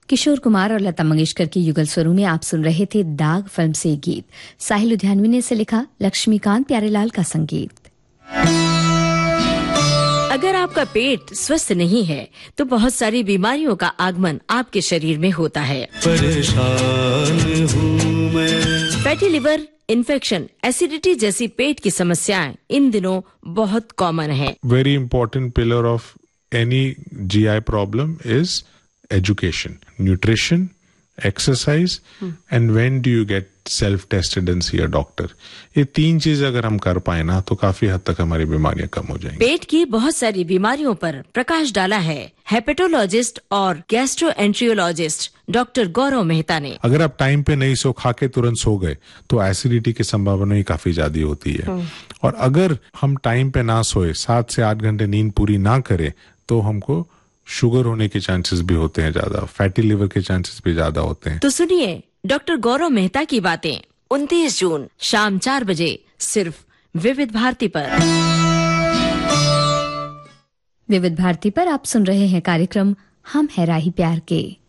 किशोर कुमार और लता मंगेशकर के युगल स्वरों में आप सुन रहे थे दाग फिल्म से गीत। साहिल लुधियानवी ने इसे लिखा, लक्ष्मीकांत प्यारेलाल का संगीत। अगर आपका पेट स्वस्थ नहीं है तो बहुत सारी बीमारियों का आगमन आपके शरीर में होता है। परेशान हूँ मैं। फैटी लिवर, इन्फेक्शन, एसिडिटी जैसी पेट की समस्याएं इन दिनों बहुत कॉमन है। Very important pillar of any GI problem is education, nutrition, exercise, and when do you get self-tested and see a doctor. ये 3 चीज अगर हम कर पाए ना तो काफी हद तक हमारी बीमारियां कम हो जाएंगी। पेट की बहुत सारी बीमारियों पर प्रकाश डाला है हेपेटोलॉजिस्ट और गैस्ट्रोएंट्रियोलॉजिस्ट डॉक्टर गौरव मेहता ने। अगर आप टाइम पे नहीं सो खा के तुरंत सो गए तो एसिडिटी की संभावना ही काफी ज्यादा होती है। और अगर हम टाइम पे ना सोए, 7 से 8 घंटे नींद पूरी ना करें तो हमको शुगर होने के चांसेस भी होते हैं ज्यादा, फैटी लिवर के चांसेस भी ज्यादा होते हैं। तो सुनिए डॉक्टर गौरव मेहता की बातें 29 जून शाम 4 बजे सिर्फ विविध भारती पर। विविध भारती पर आप सुन रहे हैं कार्यक्रम हम है राही प्यार के।